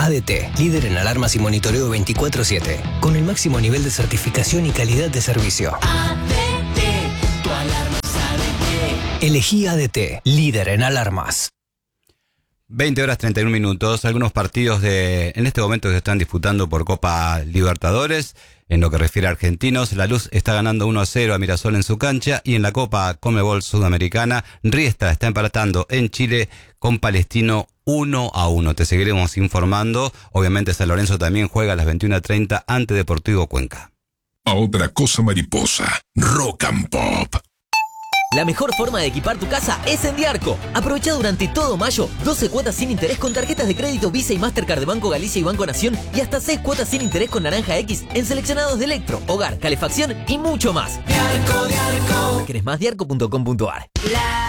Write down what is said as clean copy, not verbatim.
ADT, líder en alarmas y monitoreo 24/7, con el máximo nivel de certificación y calidad de servicio. ADT, tu alarma sabe qué. Elegí ADT, líder en alarmas. 20:31. Algunos partidos en este momento que se están disputando por Copa Libertadores. En lo que refiere a argentinos, La Luz está ganando 1-0 a Mirasol en su cancha, y en la Copa Conmebol Sudamericana, Riestra está empatando en Chile con Palestino 1-1. Te seguiremos informando. Obviamente San Lorenzo también juega a las 21:30 ante Deportivo Cuenca. A otra cosa mariposa, Rock and Pop. La mejor forma de equipar tu casa es en Diarco. Aprovecha durante todo mayo 12 cuotas sin interés con tarjetas de crédito Visa y Mastercard de Banco Galicia y Banco Nación, y hasta 6 cuotas sin interés con Naranja X en seleccionados de electro, hogar, calefacción y mucho más. Diarco, Diarco. ¿Querés más? Diarco.com.ar.